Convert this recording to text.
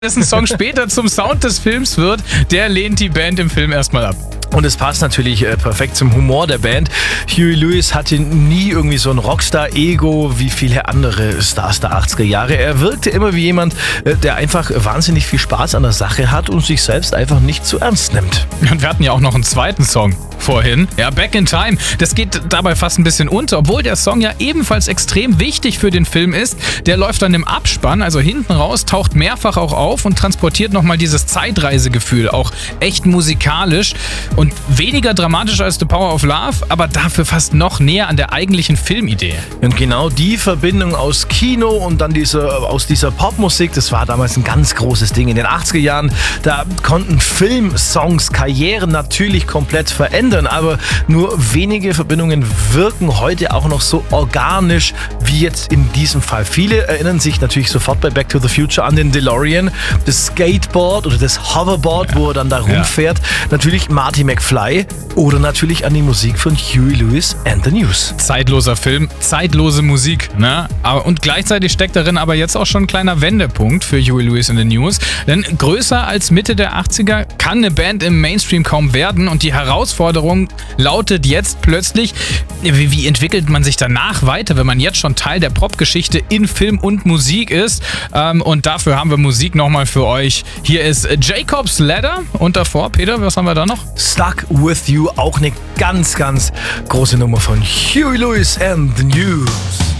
dessen Song später zum Sound des Films wird, der lehnt die Band im Film erstmal ab. Und es passt natürlich perfekt zum Humor der Band. Huey Lewis hatte nie irgendwie so ein Rockstar-Ego wie viele andere Stars der 80er Jahre. Er wirkte immer wie jemand, der einfach wahnsinnig viel Spaß an der Sache hat und sich selbst einfach nicht zu ernst nimmt. Und wir hatten ja auch noch einen zweiten Song vorhin. Ja, Back in Time. Das geht dabei fast ein bisschen unter, obwohl der Song ja ebenfalls extrem wichtig für den Film ist. Der läuft dann im Abspann, also hinten raus, taucht mehrfach auch auf und transportiert nochmal dieses Zeitreisegefühl, auch echt musikalisch und weniger dramatisch als The Power of Love, aber dafür fast noch näher an der eigentlichen Filmidee. Und genau die Verbindung aus Kino und dann aus dieser Popmusik, das war damals ein ganz großes Ding. In den 80er Jahren, da konnten Filmsongs Karrieren natürlich komplett verändern, aber nur wenige Verbindungen wirken heute auch noch so organisch wie jetzt in diesem Fall. Viele erinnern sich natürlich sofort bei Back to the Future an den DeLorean, das Skateboard oder das Hoverboard, wo er dann da rumfährt. Natürlich Marty McFly oder natürlich an die Musik von Huey Lewis and the News. Zeitloser Film, zeitlose Musik, ne? Und gleichzeitig steckt darin aber jetzt auch schon ein kleiner Wendepunkt für Huey Lewis and the News, denn größer als Mitte der 80er kann eine Band im Mainstream kaum werden und die Herausforderung lautet jetzt plötzlich, wie entwickelt man sich danach weiter, wenn man jetzt schon Teil der Popgeschichte in Film und Musik ist, und dafür haben wir Musik nochmal für euch. Hier ist Jacob's Ladder und davor, Peter, was haben wir da noch? Stuck With You, auch eine ganz, ganz große Nummer von Huey Lewis and the News.